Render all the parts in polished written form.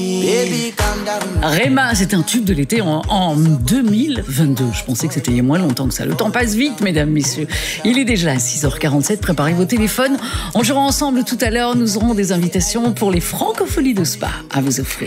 Rema, c'est un tube de l'été en 2022. Je pensais que c'était il y a moins longtemps que ça. Le temps passe vite, mesdames, messieurs. Il est déjà 6h47. Préparez vos téléphones. On jouera ensemble tout à l'heure. Nous aurons des invitations pour les Francopholies de Spa à vous offrir.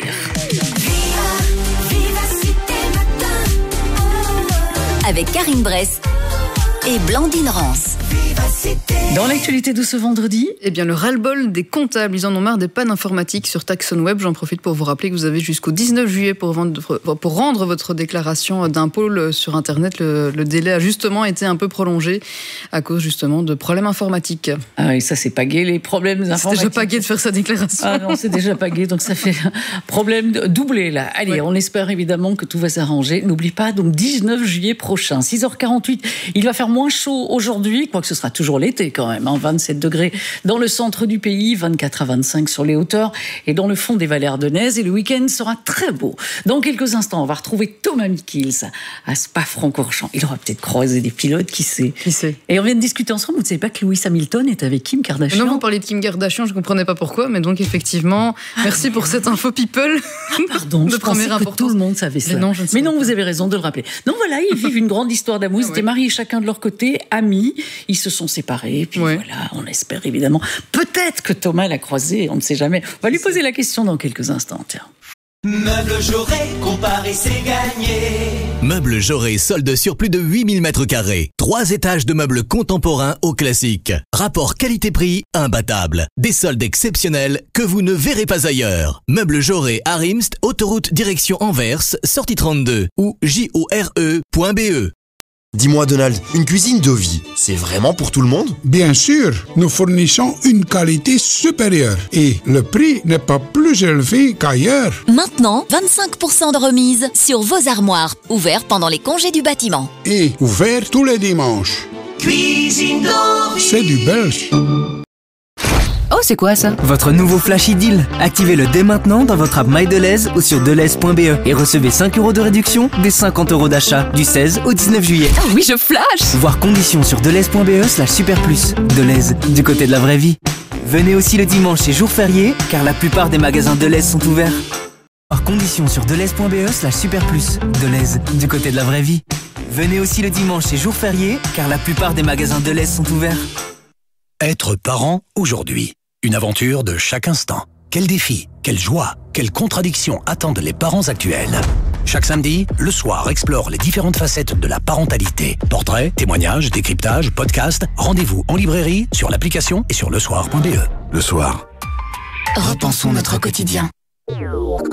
Avec Karine Bress et Blandine Rance. Dans l'actualité de ce vendredi, eh bien, le ras-le-bol des comptables. Ils en ont marre des pannes informatiques sur TaxonWeb. J'en profite pour vous rappeler que vous avez jusqu'au 19 juillet pour rendre votre déclaration d'impôt sur Internet. Le délai a justement été un peu prolongé à cause justement de problèmes informatiques. Ah oui, ça c'est pas gai, les problèmes informatiques. C'est déjà pas gai de faire sa déclaration. Ah non, c'est déjà pas gai, donc ça fait un problème doublé là. Allez, ouais. On espère évidemment que tout va s'arranger. N'oublie pas, donc 19 juillet prochain, 6h48. Il va faire moins chaud aujourd'hui, quoique ce sera toujours l'été quand même, 27 degrés dans le centre du pays, 24 à 25 sur les hauteurs et dans le fond des vallées ardennaises. Et le week-end sera très beau. Dans quelques instants, on va retrouver Thomas Mikils à Spa-Francorchamps. Il aura peut-être croisé des pilotes, qui sait. Et on vient de discuter ensemble. Vous ne savez pas que Lewis Hamilton est avec Kim Kardashian? Non, vous parliez de Kim Kardashian, je ne comprenais pas pourquoi, mais donc effectivement, merci pour cette info people. Pardon, je pensais que tout le monde savait ça. Mais non, vous avez raison de le rappeler. Non, voilà, ils vivent une grande histoire d'amour. Ils étaient mariés chacun de leur côté, amis. Ils se sont séparés. Puis voilà, on espère évidemment. Peut-être que Thomas l'a croisé, on ne sait jamais. On va lui poser la question dans quelques instants. Tiens. Meubles Jaurès, comparer c'est gagner. Meubles Jaurès, solde sur plus de 8000 mètres carrés. 3 étages de meubles contemporains au classique. Rapport qualité-prix imbattable. Des soldes exceptionnels que vous ne verrez pas ailleurs. Meubles Jaurès à Rimst, autoroute direction Anvers, sortie 32 ou jore.be. Dis-moi Donald, une cuisine de vie, c'est vraiment pour tout le monde? Bien sûr, nous fournissons une qualité supérieure et le prix n'est pas plus élevé qu'ailleurs. Maintenant, 25% de remise sur vos armoires, ouverts pendant les congés du bâtiment. Et ouvert tous les dimanches. Cuisine de vie. C'est du belge. Oh, c'est quoi ça? Votre nouveau Flashy Deal. Activez-le dès maintenant dans votre app MyDeleuze ou sur deleuze.be et recevez 5 € de réduction des 50 € d'achat du 16 au 19 juillet. Ah oui, je flash! Voir conditions sur deleuze.be/superplus. Deleuze, du côté de la vraie vie. Venez aussi le dimanche et jour férié, car la plupart des magasins Deleuze sont ouverts. Voir conditions sur deleuze.be/superplus. Deleuze, du côté de la vraie vie. Venez aussi le dimanche et jour férié, car la plupart des magasins Deleuze sont ouverts. Être parent aujourd'hui. Une aventure de chaque instant. Quel défi, quelle joie, quelles contradictions attendent les parents actuels. Chaque samedi, Le Soir explore les différentes facettes de la parentalité. Portraits, témoignages, décryptages, podcasts. Rendez-vous en librairie, sur l'application et sur lesoir.be. Le Soir. Repensons notre quotidien.